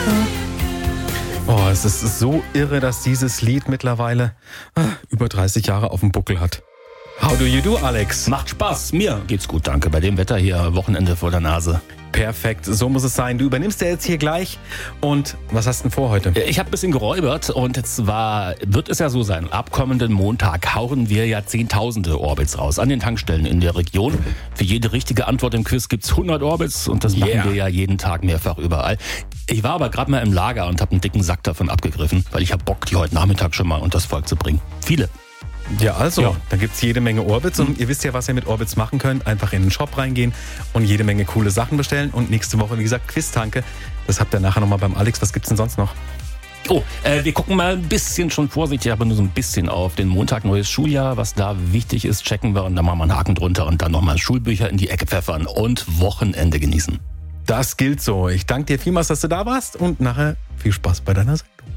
Oh, es ist so irre, dass dieses Lied mittlerweile über 30 Jahre auf dem Buckel hat. How do you do, Alex? Macht Spaß. Mir geht's gut, danke. Bei dem Wetter hier, Wochenende vor der Nase. Perfekt, so muss es sein. Du übernimmst ja jetzt hier gleich. Und was hast du denn vor heute? Ich habe ein bisschen geräubert und zwar wird es ja so sein, ab kommenden Montag hauen wir ja Zehntausende Orbits raus an den Tankstellen in der Region. Für jede richtige Antwort im Quiz gibt's 100 Orbits und das machen wir ja jeden Tag mehrfach überall. Ich war aber gerade mal im Lager und habe einen dicken Sack davon abgegriffen, weil ich habe Bock, die heute Nachmittag schon mal unters Volk zu bringen. Viele. Ja, also, dann gibt's jede Menge Orbits und ihr wisst ja, was ihr mit Orbits machen könnt. Einfach in den Shop reingehen und jede Menge coole Sachen bestellen. Und nächste Woche, wie gesagt, Quiz-Tanke. Das habt ihr nachher nochmal beim Alex. Was gibt's denn sonst noch? Oh, wir gucken mal ein bisschen schon vorsichtig, aber nur so ein bisschen auf den Montag, neues Schuljahr. Was da wichtig ist, checken wir und dann machen wir einen Haken drunter und dann nochmal Schulbücher in die Ecke pfeffern und Wochenende genießen. Das gilt so. Ich danke dir vielmals, dass du da warst und nachher viel Spaß bei deiner Sendung.